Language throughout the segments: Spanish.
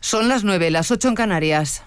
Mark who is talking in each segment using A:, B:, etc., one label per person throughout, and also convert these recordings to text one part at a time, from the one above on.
A: Son las 9, las 8 en Canarias.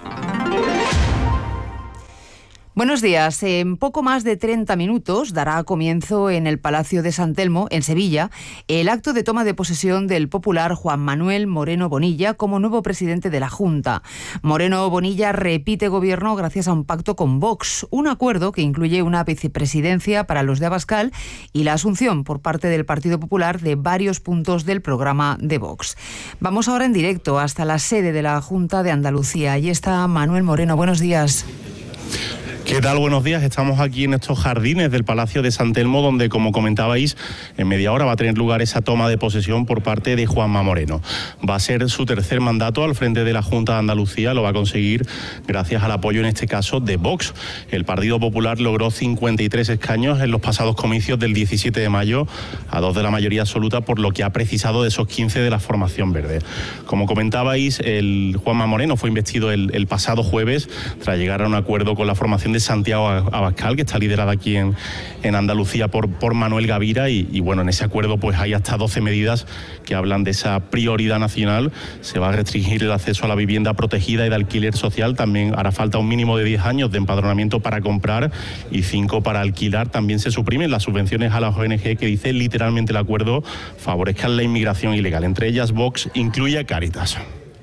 A: Buenos días. En poco más de 30 minutos dará comienzo en el Palacio de San Telmo, en Sevilla, el acto de toma de posesión del popular Juan Manuel Moreno Bonilla como nuevo presidente de la Junta. Moreno Bonilla repite gobierno gracias a un pacto con Vox, un acuerdo que incluye una vicepresidencia para los de Abascal y la asunción por parte del Partido Popular de varios puntos del programa de Vox. Vamos ahora en directo hasta la sede de la Junta de Andalucía. Allí está Manuel Moreno. Buenos días.
B: ¿Qué tal? Buenos días. Estamos aquí en estos jardines del Palacio de San Telmo, donde, como comentabais, en media hora va a tener lugar esa toma de posesión por parte de Juanma Moreno. Va a ser su tercer mandato al frente de la Junta de Andalucía. Lo va a conseguir gracias al apoyo, en este caso, de Vox. El Partido Popular logró 53 escaños en los pasados comicios del 17 de mayo, a 2 de la mayoría absoluta, por lo que ha precisado de esos 15 de la formación verde. Como comentabais, el Juanma Moreno fue investido el pasado jueves, tras llegar a un acuerdo con la formación de Santiago Abascal, que está liderada aquí en Andalucía por Manuel Gavira, y bueno, en ese acuerdo pues hay hasta 12 medidas que hablan de esa prioridad nacional. Se va a restringir el acceso a la vivienda protegida y de alquiler social. También hará falta un mínimo de 10 años de empadronamiento para comprar y 5 para alquilar. También se suprimen las subvenciones a las ONG, que dice literalmente el acuerdo favorezcan la inmigración ilegal. Entre ellas, Vox incluye a Cáritas.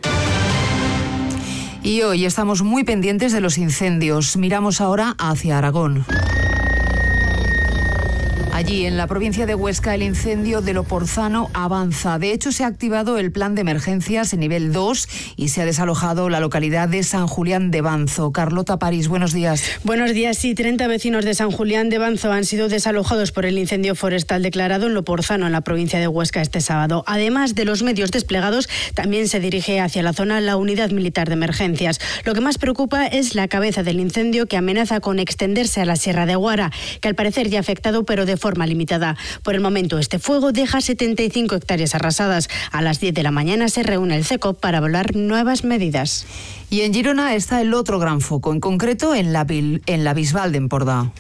A: Y hoy estamos muy pendientes de los incendios. Miramos ahora hacia Aragón. Allí, en la provincia de Huesca, el incendio de Loporzano avanza. De hecho, se ha activado el plan de emergencias en nivel 2 y se ha desalojado la localidad de San Julián de Banzo. Carlota París, buenos días.
C: Buenos días. Sí, 30 vecinos de San Julián de Banzo han sido desalojados por el incendio forestal declarado en Loporzano, en la provincia de Huesca, este sábado. Además de los medios desplegados, también se dirige hacia la zona la unidad militar de emergencias. Lo que más preocupa es la cabeza del incendio, que amenaza con extenderse a la Sierra de Guara, que al parecer ya ha afectado, pero de forma limitada. Por el momento, este fuego deja 75 hectáreas arrasadas. A las 10 de la mañana se reúne el CECOP para evaluar nuevas medidas.
A: Y en Girona está el otro gran foco, en concreto en la Bisbal de Empordà.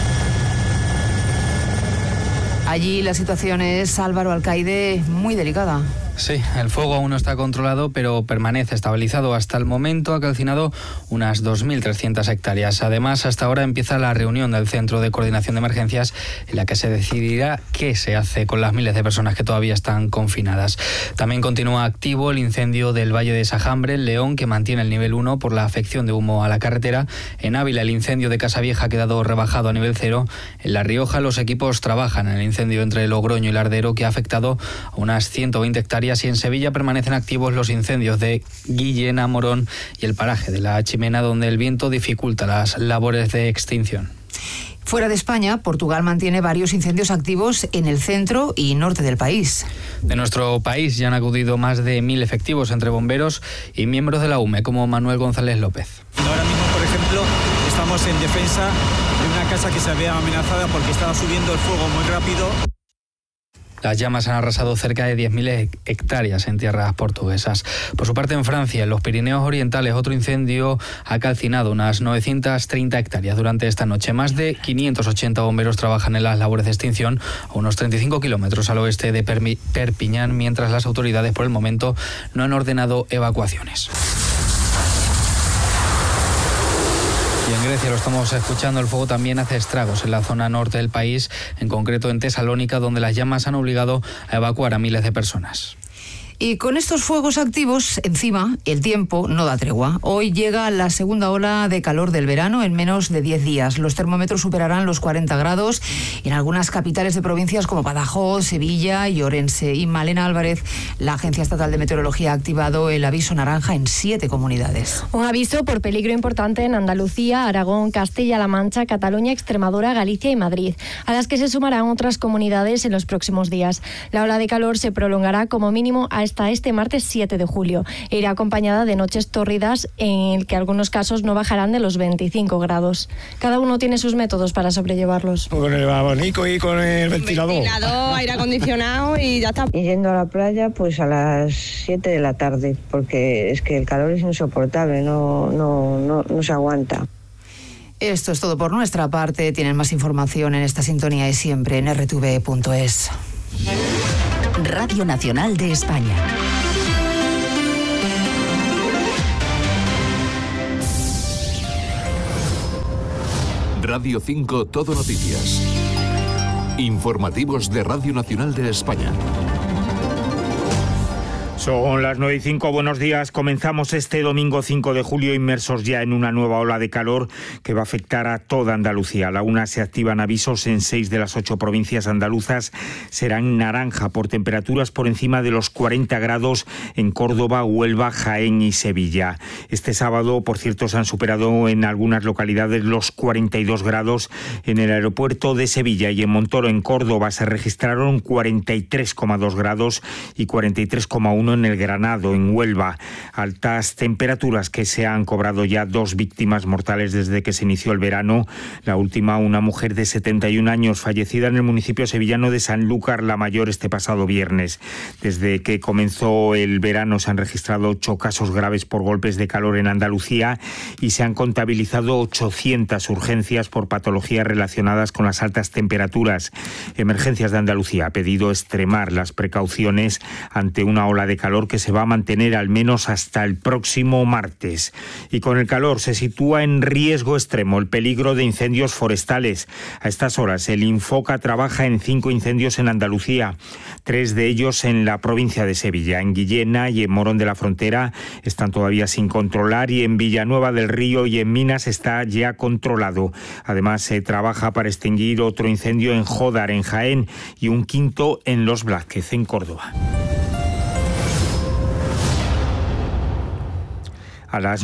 A: Allí la situación es, Álvaro Alcaide, muy delicada.
D: Sí, el fuego aún no está controlado, pero permanece estabilizado. Hasta el momento ha calcinado unas 2.300 hectáreas. Además, hasta ahora empieza la reunión del Centro de Coordinación de Emergencias, en la que se decidirá qué se hace con las miles de personas que todavía están confinadas. También continúa activo el incendio del Valle de Sajambre, en León, que mantiene el nivel 1 por la afección de humo a la carretera. En Ávila, el incendio de Casavieja ha quedado rebajado a nivel 0. En La Rioja, los equipos trabajan en el incendio entre Logroño y Lardero, que ha afectado a unas 120 hectáreas. Y en Sevilla permanecen activos los incendios de Guillena, Morón y el paraje de la Chimena, donde el viento dificulta las labores de extinción.
A: Fuera de España, Portugal mantiene varios incendios activos en el centro y norte del país.
D: De nuestro país ya han acudido más de 1.000 efectivos entre bomberos y miembros de la UME, como Manuel González López.
E: Ahora mismo, por ejemplo, estamos en defensa de una casa que se había amenazada porque estaba subiendo el fuego muy rápido.
D: Las llamas han arrasado cerca de 10.000 hectáreas en tierras portuguesas. Por su parte, en Francia, en los Pirineos Orientales, otro incendio ha calcinado unas 930 hectáreas durante esta noche. Más de 580 bomberos trabajan en las labores de extinción a unos 35 kilómetros al oeste de Perpiñán, mientras las autoridades, por el momento, no han ordenado evacuaciones. Y en Grecia, lo estamos escuchando, el fuego también hace estragos en la zona norte del país, en concreto en Tesalónica, donde las llamas han obligado a evacuar a miles de personas.
A: Y con estos fuegos activos encima, el tiempo no da tregua. Hoy llega la segunda ola de calor del verano en menos de 10 días. Los termómetros superarán los 40 grados en algunas capitales de provincias como Badajoz, Sevilla y Orense. Y Malena Álvarez, la Agencia Estatal de Meteorología, ha activado el aviso naranja en 7 comunidades.
F: Un aviso por peligro importante en Andalucía, Aragón, Castilla-La Mancha, Cataluña, Extremadura, Galicia y Madrid, a las que se sumarán otras comunidades en los próximos días. La ola de calor se prolongará como mínimo hasta este martes 7 de julio e irá acompañada de noches tórridas en el que algunos casos no bajarán de los 25 grados. Cada uno tiene sus métodos para sobrellevarlos.
G: Con el abanico y con el ventilador.
H: Ventilador, aire acondicionado y ya está.
I: Y yendo a la playa pues a las 7 de la tarde, porque es que el calor es insoportable, no se aguanta.
A: Esto es todo por nuestra parte. Tienen más información en esta sintonía y siempre en rtv.es.
J: Radio Nacional de España. Radio 5 Todo Noticias. Informativos de Radio Nacional de España.
G: Son las 9:05, buenos días. Comenzamos este domingo 5 de julio inmersos ya en una nueva ola de calor que va a afectar a toda Andalucía. A la una se activan avisos en 6 de las 8 provincias andaluzas. Serán naranja por temperaturas por encima de los 40 grados en Córdoba, Huelva, Jaén y Sevilla. Este sábado, por cierto, se han superado en algunas localidades los 42 grados. En el aeropuerto de Sevilla y en Montoro, en Córdoba, se registraron 43,2 grados y 43,1 en el Granado, en Huelva. Altas temperaturas que se han cobrado ya 2 víctimas mortales desde que se inició el verano. La última, una mujer de 71 años fallecida en el municipio sevillano de Sanlúcar la Mayor este pasado viernes. Desde que comenzó el verano se han registrado 8 casos graves por golpes de calor en Andalucía y se han contabilizado 800 urgencias por patologías relacionadas con las altas temperaturas. Emergencias de Andalucía ha pedido extremar las precauciones ante una ola de calor que se va a mantener al menos hasta el próximo martes. Y con el calor se sitúa en riesgo extremo el peligro de incendios forestales. A estas horas el Infoca trabaja en 5 incendios en Andalucía, 3 de ellos en la provincia de Sevilla. En Guillena y en Morón de la Frontera están todavía sin controlar y en Villanueva del Río y en Minas está ya controlado. Además se trabaja para extinguir otro incendio en Jódar, en Jaén, y un quinto en Los Blázquez, en Córdoba. A las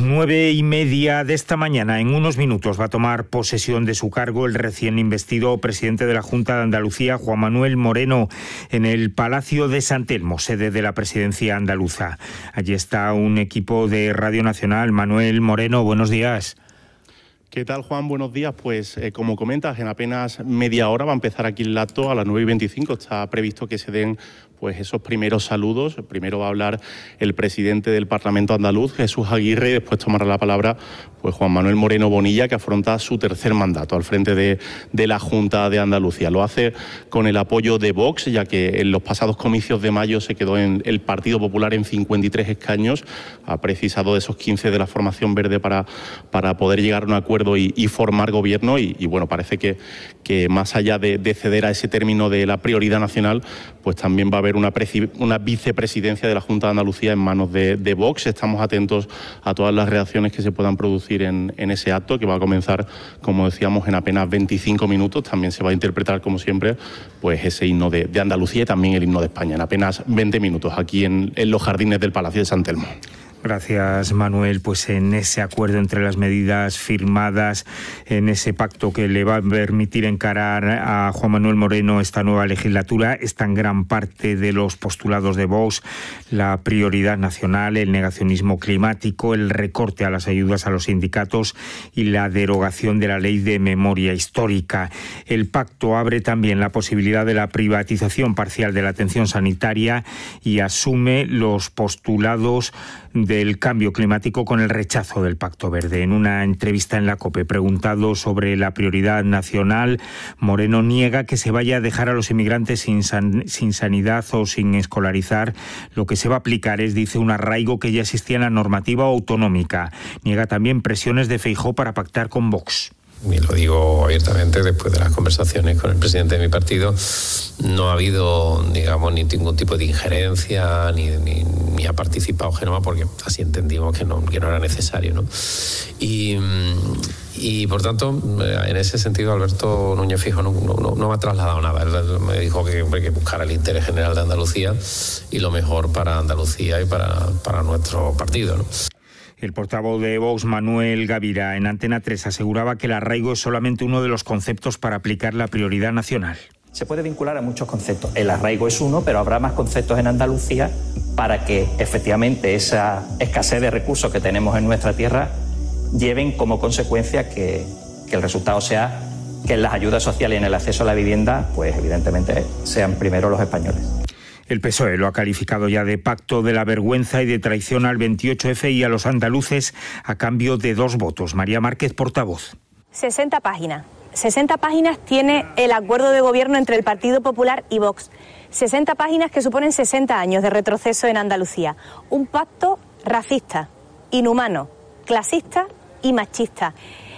G: 9:30 de esta mañana, en unos minutos, va a tomar posesión de su cargo el recién investido presidente de la Junta de Andalucía, Juan Manuel Moreno, en el Palacio de San Telmo, sede de la presidencia andaluza. Allí está un equipo de Radio Nacional. Manuel Moreno, buenos días.
B: ¿Qué tal, Juan? Buenos días. Pues como comentas, en apenas media hora va a empezar aquí el acto. A las 9:25 está previsto que se den pues esos primeros saludos. Primero va a hablar el presidente del Parlamento andaluz, Jesús Aguirre, y después tomará la palabra pues Juan Manuel Moreno Bonilla, que afronta su tercer mandato al frente de la Junta de Andalucía. Lo hace con el apoyo de Vox, ya que en los pasados comicios de mayo se quedó en el Partido Popular en 53 escaños. Ha precisado de esos 15 de la formación verde para poder llegar a un acuerdo y formar gobierno. Y bueno, parece que más allá de ceder a ese término de la prioridad nacional, pues también va a haber una vicepresidencia de la Junta de Andalucía en manos de Vox. Estamos atentos a todas las reacciones que se puedan producir en ese acto, que va a comenzar, como decíamos, en apenas 25 minutos. También se va a interpretar, como siempre, pues ese himno de Andalucía y también el himno de España en apenas 20 minutos aquí en los jardines del Palacio de San Telmo.
G: Gracias, Manuel. Pues en ese acuerdo entre las medidas firmadas, en ese pacto que le va a permitir encarar a Juan Manuel Moreno esta nueva legislatura, están gran parte de los postulados de Vox: la prioridad nacional, el negacionismo climático, el recorte a las ayudas a los sindicatos y la derogación de la ley de memoria histórica. El pacto abre también la posibilidad de la privatización parcial de la atención sanitaria y asume los postulados del cambio climático con el rechazo del Pacto Verde. En una entrevista en la COPE, preguntado sobre la prioridad nacional, Moreno niega que se vaya a dejar a los inmigrantes sin sanidad o sin escolarizar. Lo que se va a aplicar es, dice, un arraigo que ya existía en la normativa autonómica. Niega también presiones de Feijóo para pactar con Vox.
K: Y lo digo abiertamente, después de las conversaciones con el presidente de mi partido, no ha habido, digamos, ni ningún tipo de injerencia, ni ha participado Génova, porque así entendimos que no era necesario, ¿no? Y por tanto, en ese sentido, Alberto Núñez Feijóo no me ha trasladado nada. Él me dijo que buscara el interés general de Andalucía y lo mejor para Andalucía y para nuestro partido, ¿no?
G: El portavoz de Vox, Manuel Gavira, en Antena 3 aseguraba que el arraigo es solamente uno de los conceptos para aplicar la prioridad nacional.
L: Se puede vincular a muchos conceptos. El arraigo es uno, pero habrá más conceptos en Andalucía para que efectivamente esa escasez de recursos que tenemos en nuestra tierra lleven como consecuencia que el resultado sea que en las ayudas sociales y en el acceso a la vivienda, pues evidentemente sean primero los españoles.
G: El PSOE lo ha calificado ya de pacto de la vergüenza y de traición al 28F y a los andaluces a cambio de 2 votos. María Márquez, portavoz.
M: 60 páginas. 60 páginas tiene el acuerdo de gobierno entre el Partido Popular y Vox. 60 páginas que suponen 60 años de retroceso en Andalucía. Un pacto racista, inhumano, clasista y machista.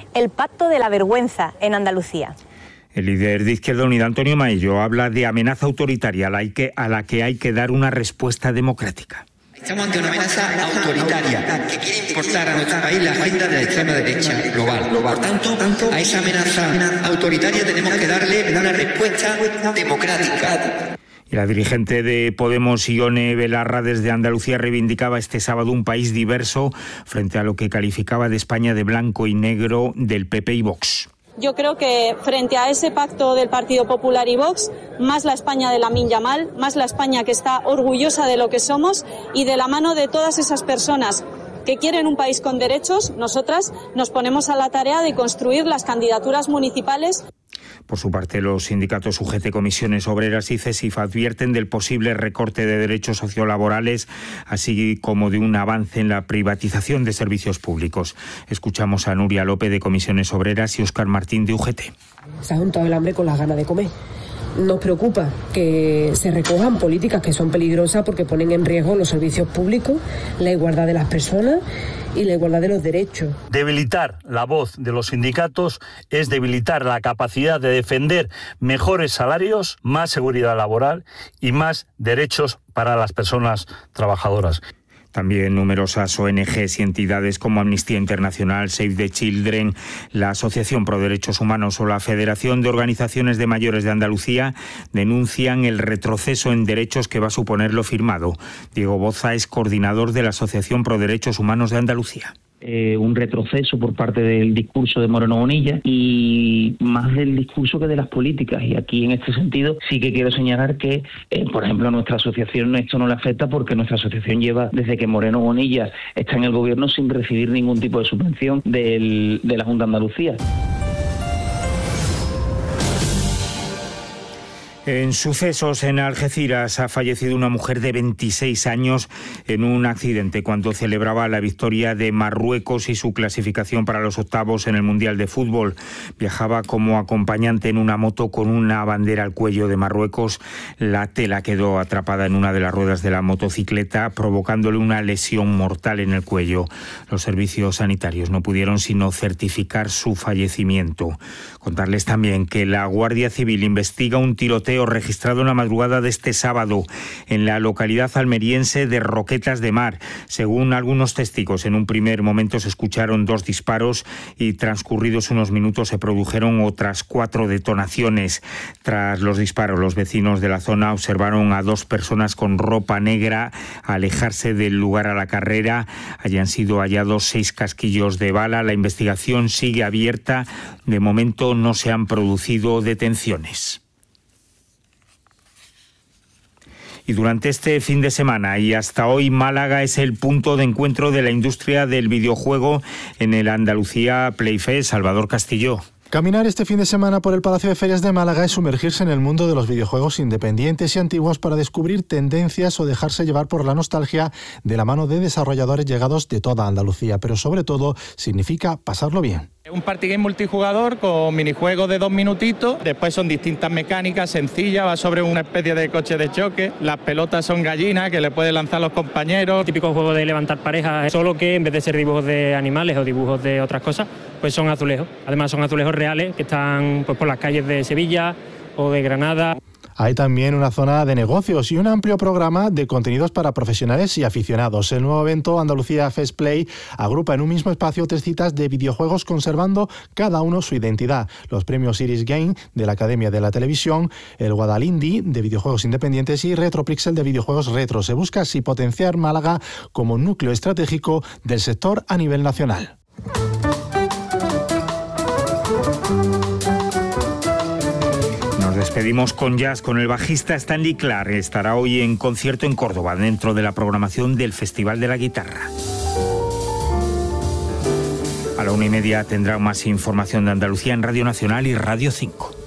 M: el pacto de la vergüenza en Andalucía.
G: El líder de Izquierda Unida, Antonio Maillo, habla de amenaza autoritaria a la que hay que dar una respuesta democrática.
N: Estamos ante una amenaza autoritaria que quiere importar a nuestro país la agenda de la extrema derecha global. Por tanto, a esa amenaza autoritaria tenemos que darle una respuesta democrática.
G: Y la dirigente de Podemos, Ione Belarra, desde Andalucía reivindicaba este sábado un país diverso frente a lo que calificaba de España de blanco y negro del PP y Vox.
O: Yo creo que frente a ese pacto del Partido Popular y Vox, más la España de Lamine Yamal, más la España que está orgullosa de lo que somos y de la mano de todas esas personas que quieren un país con derechos, nosotras nos ponemos a la tarea de construir las candidaturas municipales.
G: Por su parte, los sindicatos UGT, Comisiones Obreras y CESIF advierten del posible recorte de derechos sociolaborales, así como de un avance en la privatización de servicios públicos. Escuchamos a Nuria López de Comisiones Obreras y Óscar Martín de UGT.
P: Se ha juntado el hambre con las ganas de comer. Nos preocupa que se recojan políticas que son peligrosas porque ponen en riesgo los servicios públicos, la igualdad de las personas y la igualdad de los derechos.
Q: Debilitar la voz de los sindicatos es debilitar la capacidad de defender mejores salarios, más seguridad laboral y más derechos para las personas trabajadoras.
G: También numerosas ONGs y entidades como Amnistía Internacional, Save the Children, la Asociación Pro Derechos Humanos o la Federación de Organizaciones de Mayores de Andalucía denuncian el retroceso en derechos que va a suponer lo firmado. Diego Boza es coordinador de la Asociación Pro Derechos Humanos de Andalucía.
R: Un retroceso por parte del discurso de Moreno Bonilla y más del discurso que de las políticas. Y aquí, en este sentido, sí que quiero señalar que, por ejemplo, a nuestra asociación esto no le afecta porque nuestra asociación lleva desde que Moreno Bonilla está en el gobierno sin recibir ningún tipo de subvención de la Junta de Andalucía.
G: En sucesos en Algeciras ha fallecido una mujer de 26 años en un accidente cuando celebraba la victoria de Marruecos y su clasificación para los octavos en el Mundial de Fútbol. Viajaba como acompañante en una moto con una bandera al cuello de Marruecos. La tela quedó atrapada en una de las ruedas de la motocicleta, provocándole una lesión mortal en el cuello. Los servicios sanitarios no pudieron sino certificar su fallecimiento. Contarles también que la Guardia Civil investiga un tiroteo registrado en la madrugada de este sábado en la localidad almeriense de Roquetas de Mar. Según algunos testigos, en un primer momento se escucharon 2 disparos y transcurridos unos minutos se produjeron otras 4 detonaciones. Tras los disparos, los vecinos de la zona observaron a 2 personas con ropa negra alejarse del lugar a la carrera. Allí han sido hallados 6 casquillos de bala. La investigación sigue abierta. De momento no se han producido detenciones. Y durante este fin de semana y hasta hoy, Málaga es el punto de encuentro de la industria del videojuego en el Andalucía Playfest. Salvador Castillo.
S: Caminar este fin de semana por el Palacio de Ferias de Málaga es sumergirse en el mundo de los videojuegos independientes y antiguos para descubrir tendencias o dejarse llevar por la nostalgia de la mano de desarrolladores llegados de toda Andalucía, pero sobre todo significa pasarlo bien.
T: Un party game multijugador con minijuegos de 2 minutitos, después son distintas mecánicas sencillas, va sobre una especie de coche de choque, las pelotas son gallinas que le pueden lanzar los compañeros.
U: Típico juego de levantar parejas, solo que en vez de ser dibujos de animales o dibujos de otras cosas, pues son azulejos. Además son azulejos reales que están pues por las calles de Sevilla o de Granada.
S: Hay también una zona de negocios y un amplio programa de contenidos para profesionales y aficionados. El nuevo evento Andalucía Fest Play agrupa en un mismo espacio 3 citas de videojuegos conservando cada uno su identidad. Los premios Iris Game de la Academia de la Televisión, el Guadalindi de videojuegos independientes y Retropixel de videojuegos retro. Se busca así potenciar Málaga como núcleo estratégico del sector a nivel nacional.
G: Despedimos con jazz con el bajista Stanley Clark. Estará hoy en concierto en Córdoba, dentro de la programación del Festival de la Guitarra. A la 1:30 tendrá más información de Andalucía en Radio Nacional y Radio 5.